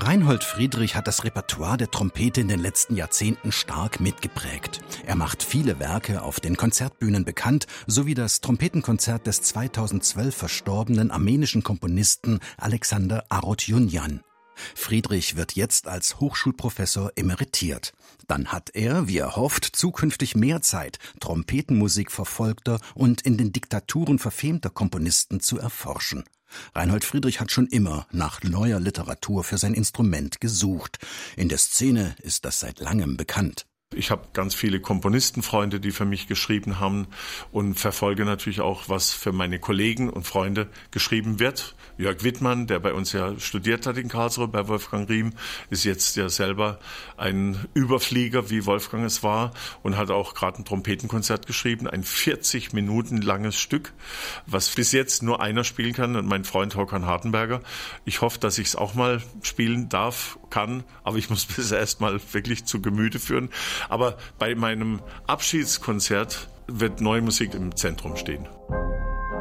Reinhold Friedrich hat das Repertoire der Trompete in den letzten Jahrzehnten stark mitgeprägt. Er macht viele Werke auf den Konzertbühnen bekannt, sowie das Trompetenkonzert des 2012 verstorbenen armenischen Komponisten Alexander Arutjunjan. Friedrich wird jetzt als Hochschulprofessor emeritiert. Dann hat er, wie er hofft, zukünftig mehr Zeit, Trompetenmusik verfolgter und in den Diktaturen verfemter Komponisten zu erforschen. Reinhold Friedrich hat schon immer nach neuer Literatur für sein Instrument gesucht. In der Szene ist das seit langem bekannt. Ich habe ganz viele Komponistenfreunde, die für mich geschrieben haben und verfolge natürlich auch, was für meine Kollegen und Freunde geschrieben wird. Jörg Wittmann, der bei uns ja studiert hat in Karlsruhe bei Wolfgang Riem, ist jetzt ja selber ein Überflieger, wie Wolfgang es war, und hat auch gerade ein Trompetenkonzert geschrieben, ein 40 Minuten langes Stück, was bis jetzt nur einer spielen kann, und mein Freund Håkan Hartenberger. Ich hoffe, dass ich es auch mal spielen darf, kann, aber ich muss bis erst mal wirklich zu Gemüte führen. Aber bei meinem Abschiedskonzert wird neue Musik im Zentrum stehen.